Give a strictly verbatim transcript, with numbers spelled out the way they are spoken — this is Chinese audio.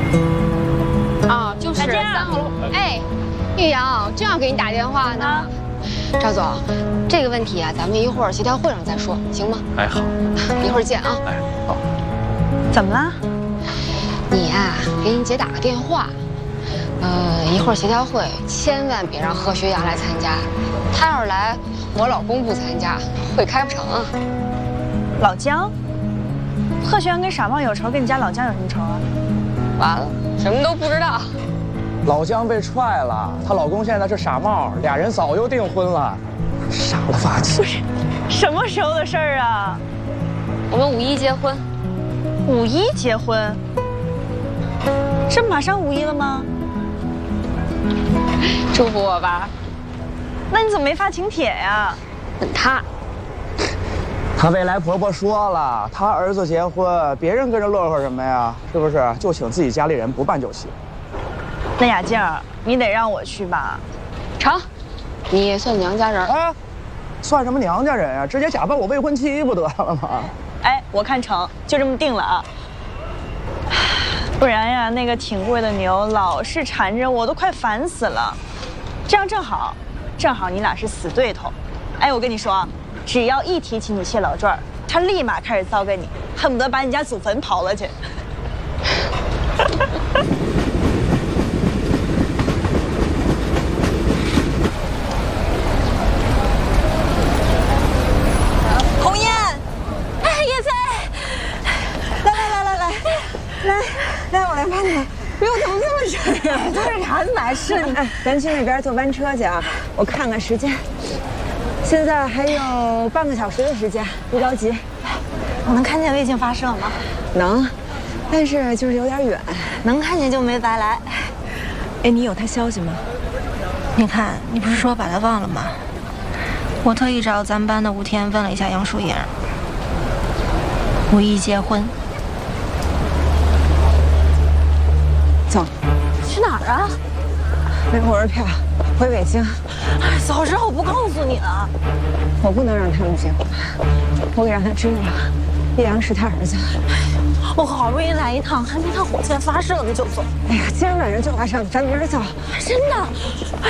啊，就是三号楼。哎，玉阳正要给你打电话呢。赵总，这个问题啊，咱们一会儿协调会上再说，行吗？ 哎，好， 一会儿见啊。 哎，好。 怎么了？ 你呀、啊，给你姐打个电话。呃，一会儿协调会千万别让贺学阳来参加，他要是来，我老公不参加，会开不成啊。 老姜，贺学阳跟傻帽有仇，跟你家老姜有什么仇啊？ 完了，什么都不知道。 老姜被踹了，她老公现在是傻帽，俩人早就订婚了，傻了吧唧。 不是，什么时候的事儿啊？ 我们五一结婚。 五一结婚？这马上五一了吗？ 祝福我吧。 那你怎么没发请帖呀？ 问他。 她未来婆婆说了，她儿子结婚，别人跟着乐呵什么呀？是不是？就请自己家里人，不办酒席。 那雅静，你得让我去吧？ 成，你也算娘家人。 哎，算什么娘家人啊？直接假扮我未婚妻不得了吗？ 哎，我看成，就这么定了啊。不然呀，那个挺贵的牛老是缠着我，都快烦死了。这样正好，正好你俩是死对头。哎，我跟你说啊，只要一提起你谢老转，他立马开始糟践你，恨不得把你家祖坟刨了去。 红艳，哎，叶菜，来来来来来，来来，我来帮你。哎呦，怎么这么沉呀？都是啥哪是你？哎，咱去那边坐班车去啊！我看看时间，现在还有半个小时的时间，别着急。 我能看见卫星发射吗？ 能，但是就是有点远。 能看见就没白来。 哎，你有他消息吗？ 你看，你不是说把他忘了吗？我特意找咱们班的吴天问了一下杨树影，五一结婚。 走， 去哪儿啊？ 买火车票回北京。 哎，早知道我不告诉你了。 我不能让他们结婚，我得让他知道，叶阳是他儿子。 我好不容易来一趟，还没看火箭发射呢就走。 哎呀，今儿晚上就马上，咱明儿走。 真的。